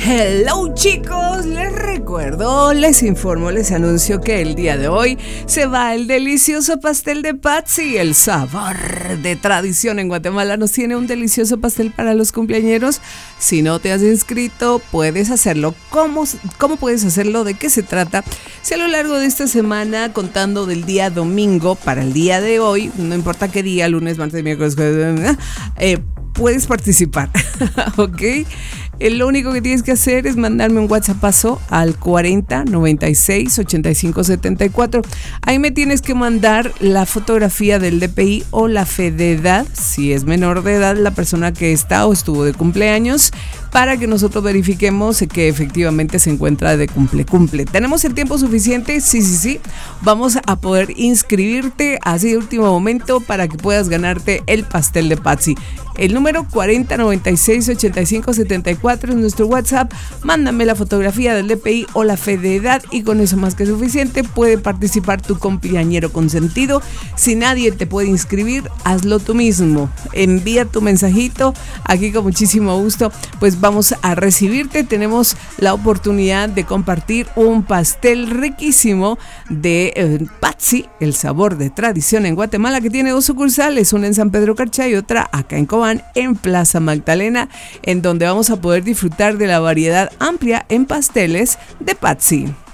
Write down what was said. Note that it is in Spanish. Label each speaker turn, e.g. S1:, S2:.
S1: Hello chicos, les recuerdo, les informo, les anuncio que el día de hoy se va el delicioso pastel de Patsy, el sabor de tradición en Guatemala. Nos tiene un delicioso pastel para los cumpleañeros. Si no te has inscrito, puedes hacerlo. ¿Cómo puedes hacerlo? ¿De qué se trata? Si a lo largo de esta semana, contando del día domingo para el día de hoy, no importa qué día, lunes, martes, miércoles, puedes participar, ¿ok? Lo único que tienes que hacer es mandarme un WhatsAppazo al 40 96 85 74. Ahí me tienes que mandar la fotografía del DPI o la fe de edad, si es menor de edad la persona que está o estuvo de cumpleaños, para que nosotros verifiquemos que efectivamente se encuentra de cumple. ¿Tenemos el tiempo suficiente? Sí. Vamos a poder inscribirte así de último momento para que puedas ganarte el pastel de Patsy. El número 40 96 85 74 es nuestro WhatsApp. Mándame la fotografía del DPI o la fe de edad y con eso más que suficiente puede participar tu cumpleañero consentido. Si nadie te puede inscribir, hazlo tú mismo. Envía tu mensajito aquí con muchísimo gusto. Pues vamos a recibirte. Tenemos la oportunidad de compartir un pastel riquísimo de Patsy, el sabor de tradición en Guatemala, que tiene 2 sucursales, una en San Pedro Carchá y otra acá en Cobán, en Plaza Magdalena, en donde vamos a poder disfrutar de la variedad amplia en pasteles de Patsy.